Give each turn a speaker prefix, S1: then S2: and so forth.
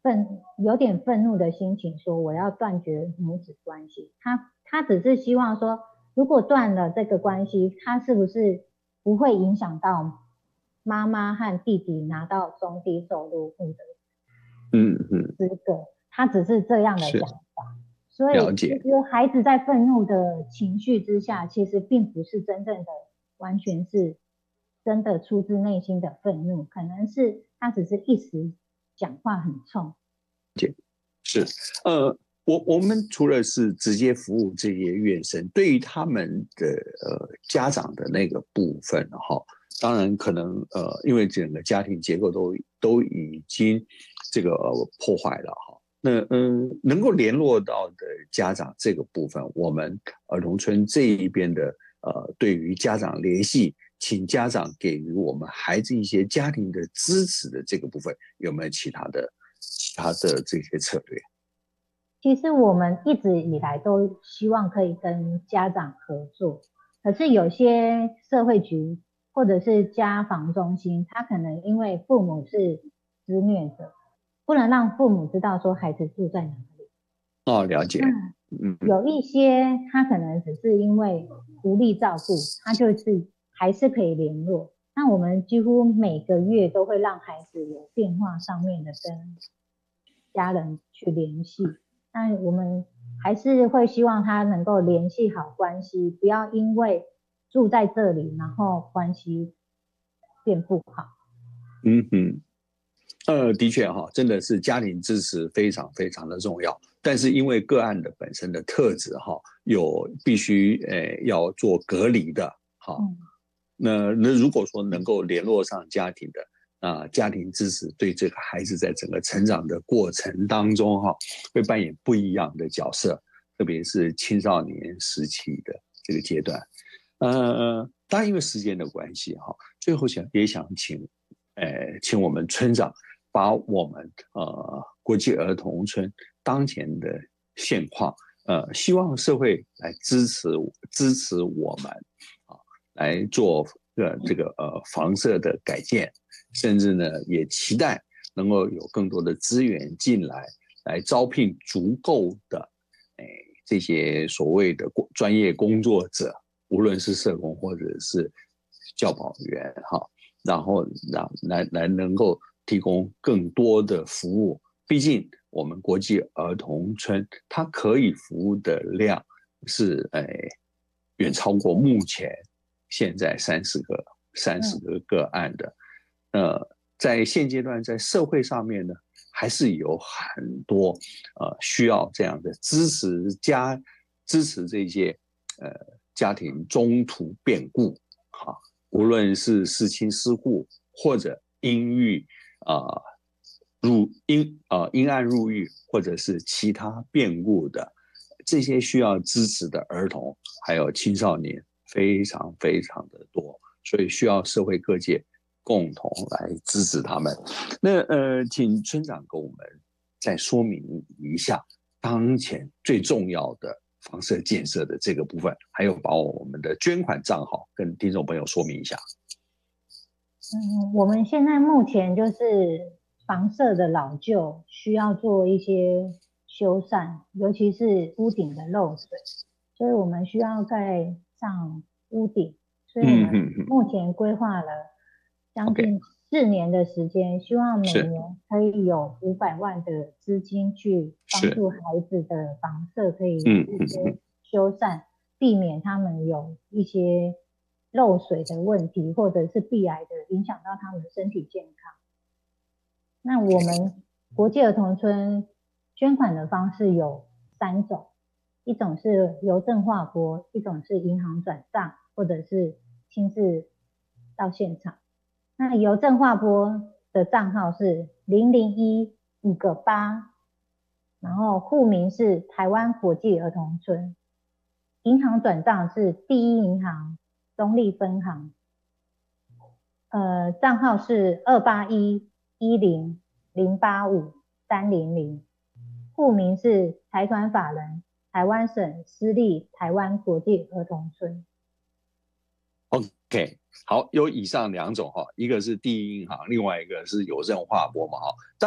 S1: 有点愤怒的心情，说我要断绝母子关系。他只是希望说，如果断了这个关系，他是不是不会影响到妈妈和弟弟拿到中低收入户的资格？他只是这样的想法。所以其实孩子在愤怒的情绪之下，其实并不是真正的完全是真的出自内心的愤怒，可能是他只是一时讲话很冲。
S2: 是，我们除了是直接服务这些院生，对于他们的家长的那个部分哈，当然可能因为整个家庭结构都已经这个破坏了哈。那能够联络到的家长这个部分，我们儿童村这一边的对于家长联系，请家长给予我们孩子一些家庭的支持的这个部分，有没有其他的这些策略？
S1: 其实我们一直以来都希望可以跟家长合作，可是有些社会局或者是家防中心，他可能因为父母是施虐者，不能让父母知道说孩子住在哪里。
S2: 了解。
S1: 有一些他可能只是因为无力照顾，他就是还是可以联络。那我们几乎每个月都会让孩子有电话上面的跟家人去联系。那我们还是会希望他能够联系好关系，不要因为住在这里，然后关系变不好。
S2: 的确哈，真的是家庭支持非常非常的重要。但是因为个案的本身的特质哈，有必须要做隔离的哈。那如果说能够联络上家庭的家庭支持对这个孩子在整个成长的过程当中哈，会扮演不一样的角色，特别是青少年时期的这个阶段。当然因为时间的关系哈，最后也想请我们村长把我们国际儿童村当前的现况，希望社会来支持我们来做这个房舍的改建，甚至呢也期待能够有更多的资源进来招聘足够的这些所谓的专业工作者，无论是社工或者是教保员哈。然后来能够提供更多的服务，毕竟我们国际儿童村它可以服务的量是远超过目前现在30个个案的。在现阶段在社会上面呢，还是有很多需要这样的支持这些家庭中途变故哈。无论是弑亲弑户，或者因案入狱，或者是其他变故的这些需要支持的儿童还有青少年非常非常的多，所以需要社会各界共同来支持他们。那请村长给我们再说明一下当前最重要的房舍建设的这个部分，还有把我们的捐款账号跟听众朋友说明一下。
S1: 我们现在目前就是房舍的老旧，需要做一些修缮，尤其是屋顶的漏水，所以我们需要盖上屋顶。所以我们目前规划了将近4年的时间，希望每年可以有500万的资金去帮助孩子的房舍可以有一些修缮，避免他们有一些漏水的问题，或者是壁癌的影响到他们的身体健康。那我们国际儿童村捐款的方式有3种，一种是邮政划拨，一种是银行转账，或者是亲自到现场。那邮政划拨的账号是001-5个8，然后户名是台湾国际儿童村，银行转账是第一银行中立分行，账号是28110085300，户名是财团法人台湾省私立台湾国际儿童村。
S2: OK， 好，有以上2种哈，一个是第一银行，另外一个是邮政划拨嘛哈。